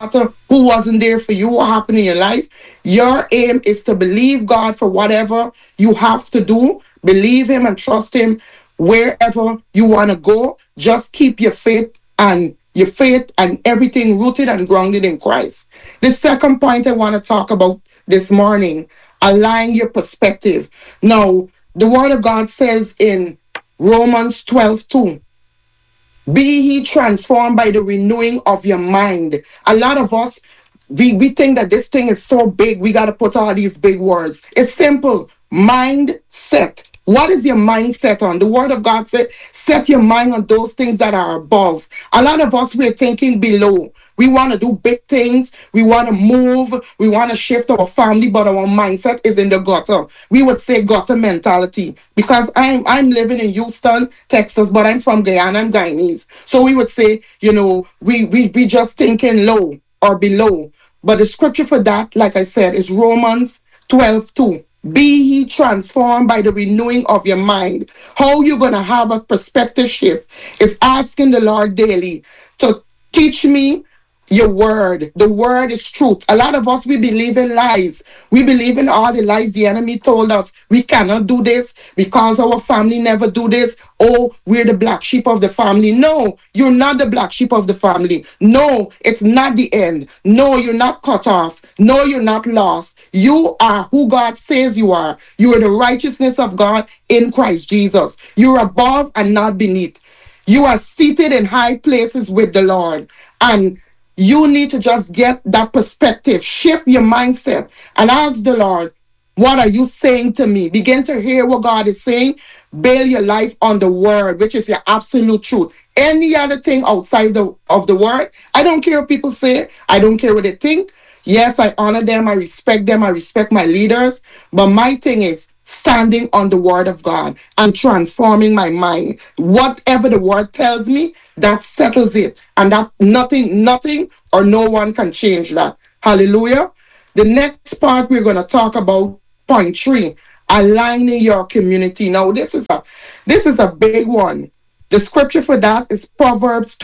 who wasn't there for you, what happened in your life. Your aim is to believe God for whatever you have to do. Believe Him and trust Him wherever you want to go. Just keep your faith and everything rooted and grounded in Christ. The second point I want to talk about this morning, align your perspective. Now, the Word of God says in Romans 12:2, be ye transformed by the renewing of your mind. A lot of us, we think that this thing is so big, we got to put all these big words. It's simple. Mindset. What is your mindset on? The Word of God said, set your mind on those things that are above. A lot of us, we're thinking below. We want to do big things. We want to move. We want to shift our family, but our mindset is in the gutter. We would say gutter mentality because I'm living in Houston, Texas, but I'm from Guyana. I'm Guyanese. So we would say, we just thinking low or below. But the scripture for that, like I said, is Romans 12:2. Be ye transformed by the renewing of your mind. How you going to have a perspective shift is asking the Lord daily to teach me your word. The word is truth. A lot of us, we believe in lies. We believe in all the lies the enemy told us. We cannot do this because our family never do this. Oh, we're the black sheep of the family. No, you're not the black sheep of the family. No, it's not the end. No, you're not cut off. No, you're not lost. You are who God says you are. You are the righteousness of God in Christ Jesus. You're above and not beneath. You are seated in high places with the Lord. And you need to just get that perspective, shift your mindset, and ask the Lord, what are you saying to me? Begin to hear what God is saying. Build your life on the word, which is your absolute truth. Any other thing outside of the word, I don't care what people say. I don't care what they think. Yes, I honor them. I respect them. I respect my leaders. But my thing is standing on the word of God and transforming my mind. Whatever the word tells me, that settles it. And that nothing or no one can change that. Hallelujah. The next part we're going to talk about, point 3, aligning your community. Now, this is a big one. The scripture for that is Proverbs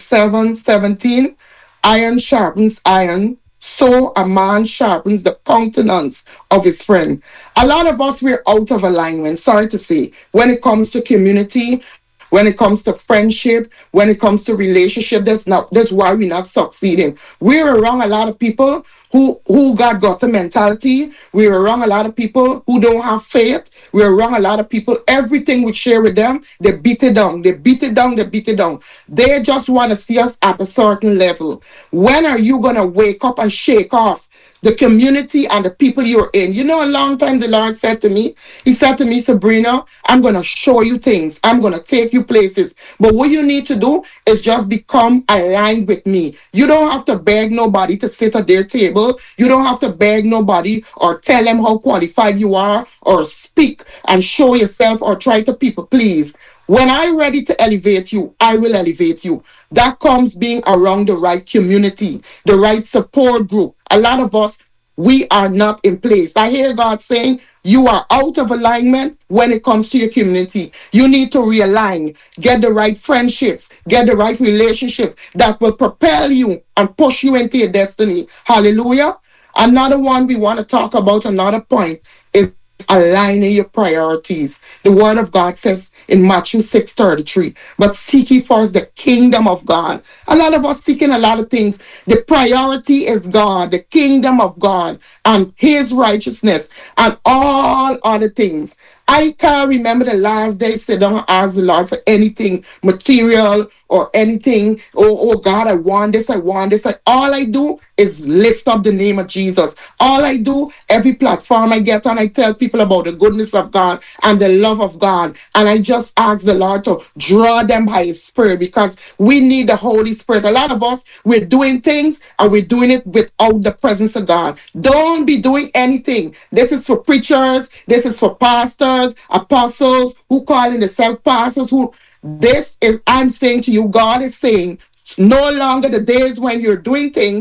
27:17. Iron sharpens iron, so a man sharpens the countenance of his friend. A lot of us, we're out of alignment, sorry to say, when it comes to community, when it comes to friendship, when it comes to relationship. That's why we're not succeeding. We're around a lot of people who got gutter mentality. We're around a lot of people who don't have faith. We're around a lot of people, everything we share with them, they beat it down. They beat it down. They beat it down. They just want to see us at a certain level. When are you going to wake up and shake off the community and the people you're in? You know, a long time the Lord said to me, He said to me, Sabrina, I'm going to show you things. I'm going to take you places. But what you need to do is just become aligned with me. You don't have to beg nobody to sit at their table. You don't have to beg nobody or tell them how qualified you are or speak and show yourself or try to people please. When I'm ready to elevate you, I will elevate you. That comes being around the right community, the right support group. A lot of us, we are not in place. I hear God saying, you are out of alignment when it comes to your community. You need to realign, get the right friendships, get the right relationships that will propel you and push you into your destiny. Hallelujah. Another one we want to talk about, another point, is aligning your priorities. The word of God says in Matthew 6:33, but seek ye first the kingdom of God. A lot of us seeking a lot of things. The priority is God, the kingdom of God, and His righteousness, and all other things. I can't remember the last day sit down and ask the Lord for anything material or anything. Oh God, I want this, I want this. All I do is lift up the name of Jesus. All I do, every platform I get on, I tell people about the goodness of God and the love of God. And I just ask the Lord to draw them by His Spirit, because we need the Holy Spirit. A lot of us, we're doing things and we're doing it without the presence of God. Don't be doing anything. This is for preachers. This is for pastors, apostles who call in themselves pastors. I'm saying to you, God is saying, no longer the days when you're doing things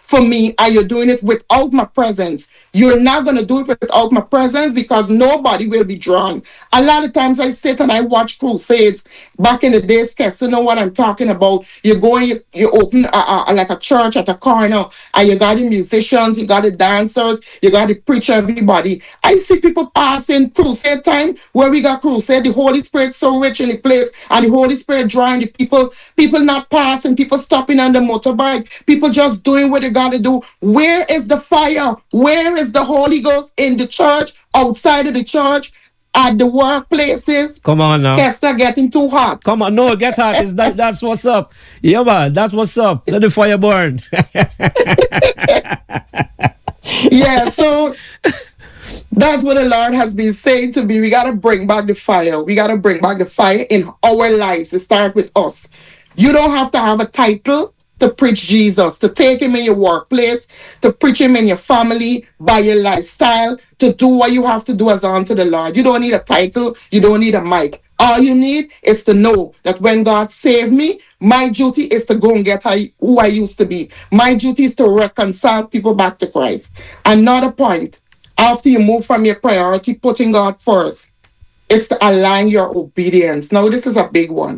for me and you're doing it without my presence. You're not going to do it without my presence because nobody will be drawn. A lot of times I sit and I watch crusades back in the days, Kes, you know what I'm talking about. You go and you open like a church at a corner and you got the musicians, you got the dancers, you got the preacher, everybody. I see people passing crusade time where we got crusade. The Holy Spirit so rich in the place and the Holy Spirit drawing the people not passing, people stopping on the motorbike, people just doing what they got to do. Where is the fire? Where is the Holy Ghost in the church, outside of the church, at the workplaces? Come on now. Kester getting too hot. Come on, no, get hot. That's what's up. Yeah, man, that's what's up. Let the fire burn. Yeah, so that's what the Lord has been saying to me. We got to bring back the fire. We got to bring back the fire in our lives. It starts with us. You don't have to have a title to preach Jesus, to take him in your workplace, to preach him in your family, by your lifestyle, to do what you have to do as unto the Lord. You don't need a title. You don't need a mic. All you need is to know that when God saved me, my duty is to go and get who I used to be. My duty is to reconcile people back to Christ. Another point, after you move from your priority, putting God first, is to align your obedience. Now, this is a big one.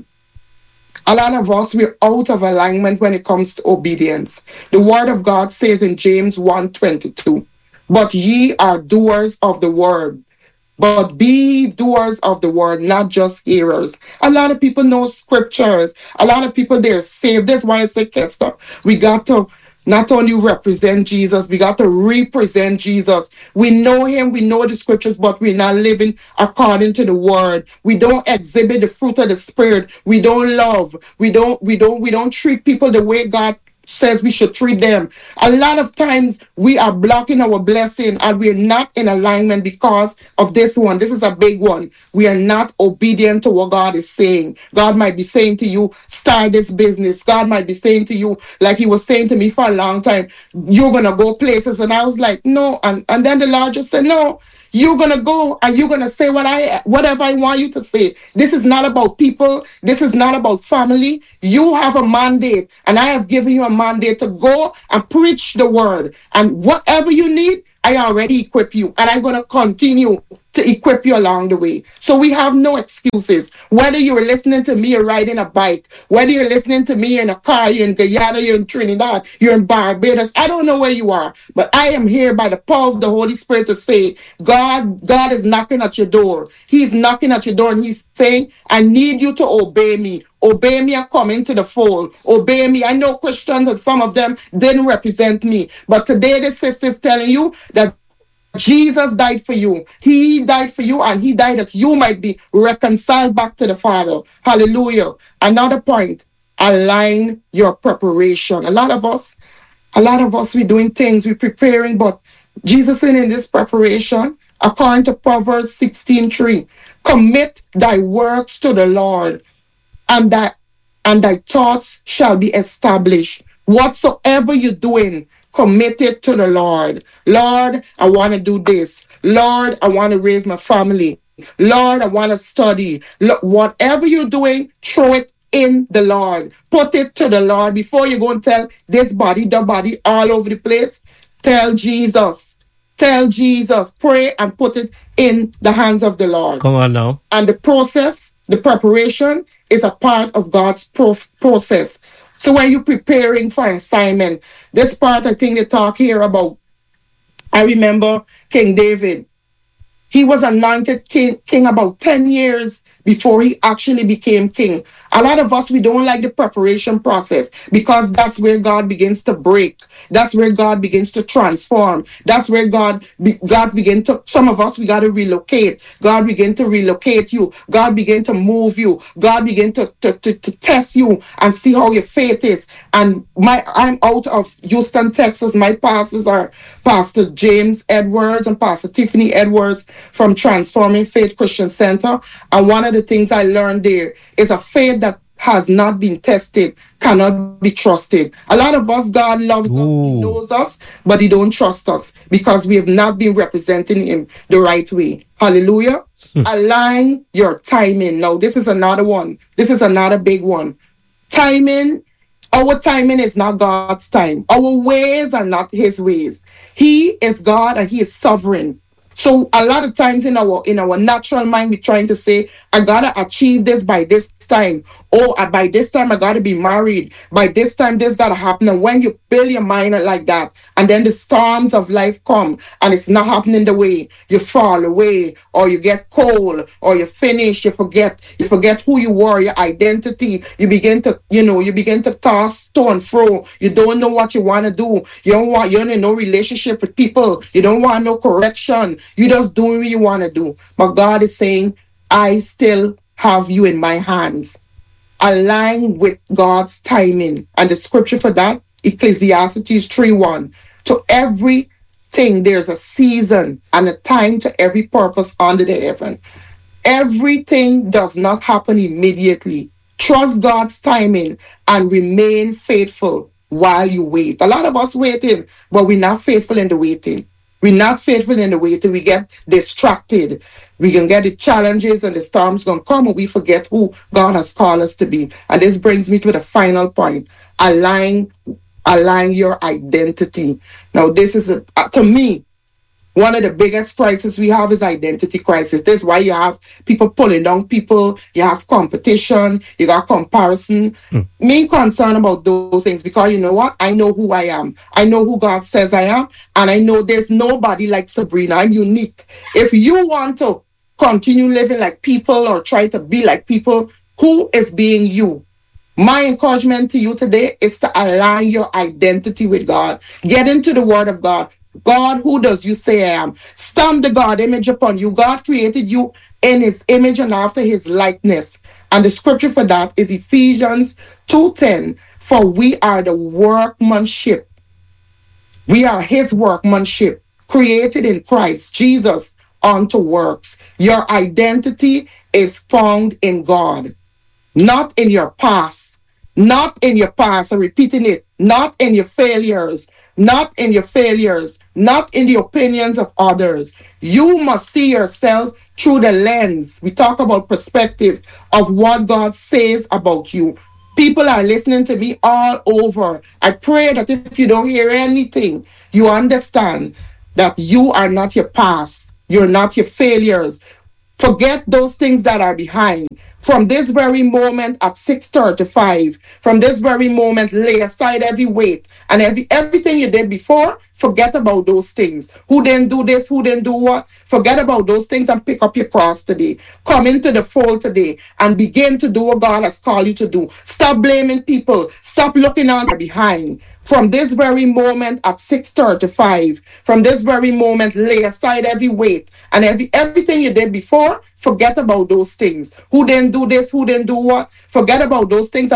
A lot of us, we're out of alignment when it comes to obedience. The word of God says in James 1:22, but ye are doers of the word. But be doers of the word, not just hearers. A lot of people know scriptures. A lot of people, they're saved. That's why I say, Kester, we got to not only represent Jesus, we got to represent Jesus. We know him, we know the scriptures, but we're not living according to the word. We don't exhibit the fruit of the spirit. We don't love. We don't treat people the way God says we should treat them. A lot of times we are blocking our blessing and we're not in alignment because of this one. This is a big one. We are not obedient to what God is saying. God might be saying to you, start this business. God might be saying to you, like he was saying to me for a long time, you're going to go places. And I was like, no. And then the Lord just said, no. You're going to go and you're going to say whatever I want you to say. This is not about people. This is not about family. You have a mandate and I have given you a mandate to go and preach the word. And whatever you need, I already equip you and I'm going to continue to equip you along the way. So we have no excuses. Whether you're listening to me or riding a bike, whether you're listening to me in a car, you're in Guyana, you're in Trinidad, you're in Barbados, I don't know where you are, but I am here by the power of the Holy Spirit to say, God is knocking at your door. He's knocking at your door and he's saying, I need you to obey me. Obey me and come into the fold. Obey me. I know Christians and some of them didn't represent me, but today this sister is telling you that Jesus died for you. He died for you and he died that you might be reconciled back to the Father. Hallelujah. Another point, align your preparation. A lot of us, we're doing things, we're preparing, but Jesus said in this preparation, according to Proverbs 16:3, commit thy works to the Lord and thy thoughts shall be established. Whatsoever you're doing, commit it to the Lord. Lord, I want to do this. Lord, I want to raise my family. Lord, I want to study. Look, whatever you're doing, throw it in the Lord. Put it to the Lord before you go and tell this body, the body, all over the place. Tell Jesus. Tell Jesus. Pray and put it in the hands of the Lord. Come on now. And the process, the preparation is a part of God's process. So when you're preparing for an assignment, this part I think they talk here about, I remember King David. He was anointed king about 10 years before he actually became king. A lot of us, we don't like the preparation process because that's where God begins to break. That's where God begins to transform. That's where God begin to, some of us, we got to relocate. God begin to relocate you. God begin to move you. God begin to test you and see how your faith is. And I'm out of Houston, Texas. My pastors are Pastor James Edwards and Pastor Tiffany Edwards from Transforming Faith Christian Center. And one of the things I learned there is a faith that has not been tested cannot be trusted. A lot of us, God loves us, he knows us, but he don't trust us because we have not been representing him the right way. Hallelujah. Align your timing. Now, this is another one. This is another big one. Timing Our timing is not God's time. Our ways are not his ways. He is God and he is sovereign. So a lot of times in our natural mind, we're trying to say, I gotta achieve this by this time. Oh, by this time I gotta be married. By this time this gotta happen. And when you build your mind like that, and then the storms of life come and it's not happening the way, you fall away, or you get cold, or you finish, you forget who you were, your identity. You begin to toss to and fro. You don't know what you want to do. You don't no relationship with people. You don't want no correction. You just doing what you want to do. But God is saying, I still have you in my hands. Align with God's timing. And the scripture for that, Ecclesiastes 3:1. To everything there's a season and a time to every purpose under the heaven. Everything does not happen immediately. Trust God's timing and remain faithful while you wait. A lot of us waiting, but we're not faithful in the waiting. We're not faithful in the waiting. We get distracted. We can get the challenges and the storms gonna come and we forget who God has called us to be. And this brings me to the final point. Align your identity. Now, this is, to me, one of the biggest crises we have is identity crisis. This is why you have people pulling down people, you have competition, you got comparison. Me concerned about those things because you know what? I know who I am. I know who God says I am. And I know there's nobody like Sabrina. I'm unique. If you want to continue living like people or try to be like people, who is being you? My encouragement to you today is to align your identity with God. Get into the Word of God. God, who does you say I am? Stamp the God image upon you. God created you in his image and after his likeness. And the scripture for that is Ephesians 2:10. For we are the workmanship. We are his workmanship, created in Christ Jesus unto works. Your identity is found in God, not in your past, not in your past. I'm repeating it, not in your failures, not in your failures, not in the opinions of others. You must see yourself through the lens. We talk about perspective of what God says about you. People are listening to me all over. I pray that if you don't hear anything, you understand that you are not your past. You're not your failures. Forget those things that are behind. From this very moment at 6:35, from this very moment, lay aside every weight and everything you did before. Forget about those things. Who didn't do this? Who didn't do what? Forget about those things and pick up your cross today. Come into the fold today and begin to do what God has called you to do. Stop blaming people. Stop looking on behind. From this very moment at 6:35, from this very moment, lay aside every weight and everything you did before. Forget about those things. Who didn't do this? Who didn't do what? Forget about those things